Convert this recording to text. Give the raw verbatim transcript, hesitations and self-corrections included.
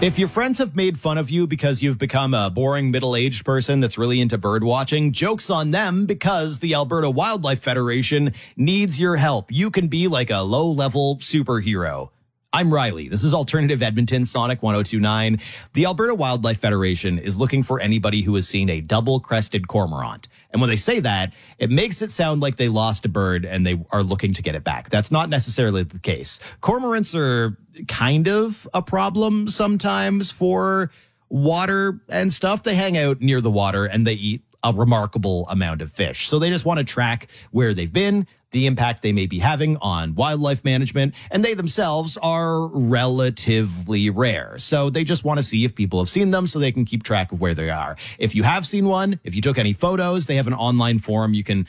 If your friends have made fun of you because you've become a boring middle-aged person that's really into bird watching, joke's on them because the Alberta Wildlife Federation needs your help. You can be like a low-level superhero. I'm Riley. This is Alternative Edmonton, Sonic one oh two point nine. The Alberta Wildlife Federation is looking for anybody who has seen a double-crested cormorant. And when they say that, it makes it sound like they lost a bird and they are looking to get it back. That's not necessarily the case. Cormorants are kind of a problem sometimes for water and stuff. They hang out near the water and they eat a remarkable amount of fish. So they just want to track where they've been, the impact they may be having on wildlife management, and they themselves are relatively rare. So they just want to see if people have seen them so they can keep track of where they are. If you have seen one, if you took any photos, they have an online forum you can